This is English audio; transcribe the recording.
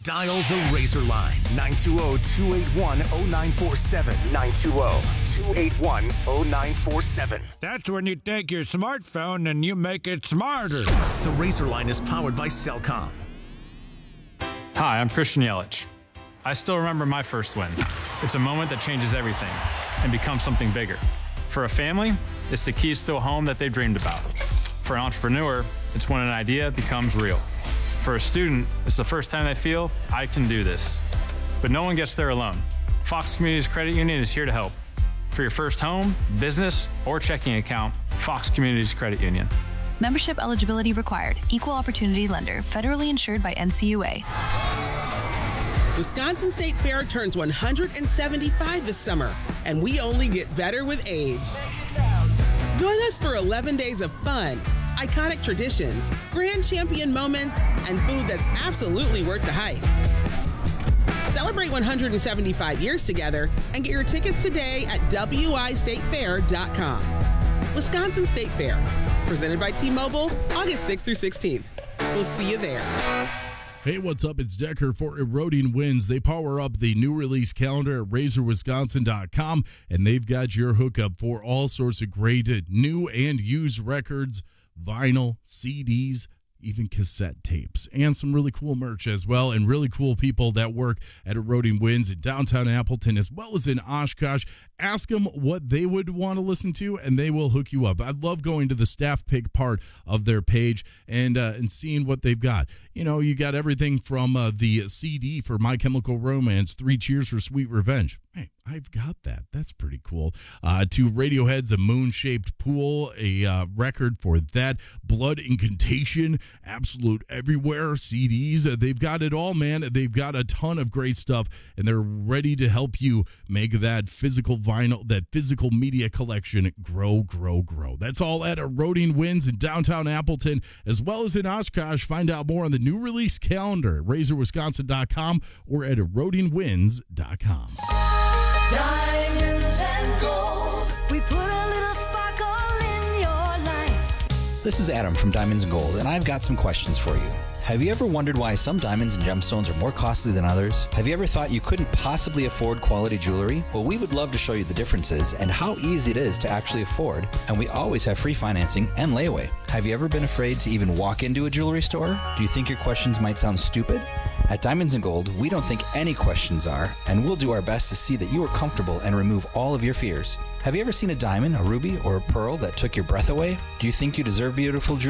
Dial the Razor line, 920-281-0947, 920-281-0947. That's when you take your smartphone and you make it smarter. The Razor line is powered by Cellcom. Hi, I'm Christian Yelich. I still remember my first win. It's a moment that changes everything and becomes something bigger. For a family, it's the keys to a home that they've dreamed about. For an entrepreneur, it's when an idea becomes real. For a student, it's the first time they feel, I can do this. But no one gets there alone. Fox Communities Credit Union is here to help. For your first home, business, or checking account, Fox Communities Credit Union. Membership eligibility required. Equal opportunity lender. Federally insured by NCUA. Wisconsin State Fair turns 175 this summer, and we only get better with age. Join us for 11 days of fun, iconic traditions, grand champion moments, and food that's absolutely worth the hype. Celebrate 175 years together and get your tickets today at wistatefair.com. Wisconsin State Fair, presented by T-Mobile, August 6th through 16th. We'll see you there. Hey, what's up? It's Decker for Eroding Winds. They power up the new release calendar at RazorWisconsin.com, and they've got your hookup for all sorts of great new and used records, vinyl, CDs, even cassette tapes, and some really cool merch as well, and really cool people that work at Eroding Winds in downtown Appleton as well as in Oshkosh. Ask them what they would want to listen to, and they will hook you up. I love going to the staff pick part of their page and seeing what they've got. You know, you got everything from the CD for My Chemical Romance, 3 Cheers for Sweet Revenge. Hey, I've got that. That's pretty cool. To Radiohead's A Moon-Shaped Pool, a record for that. Blood Incantation, Absolute Everywhere, CDs. They've got it all, man. They've got a ton of great stuff, and they're ready to help you make that physical vinyl, that physical media collection grow, grow, grow. That's all at Eroding Winds in downtown Appleton, as well as in Oshkosh. Find out more on the new release calendar at RazorWisconsin.com or at ErodingWinds.com. Diamonds and gold. We put a little sparkle in your life. This is Adam from Diamonds and Gold, and I've got some questions for you. Have you ever wondered why some diamonds and gemstones are more costly than others? Have you ever thought you couldn't possibly afford quality jewelry? Well, we would love to show you the differences and how easy it is to actually afford, and we always have free financing and layaway. Have you ever been afraid to even walk into a jewelry store? Do you think your questions might sound stupid? At Diamonds and Gold, we don't think any questions are, and we'll do our best to see that you are comfortable and remove all of your fears. Have you ever seen a diamond, a ruby, or a pearl that took your breath away? Do you think you deserve beautiful jewelry?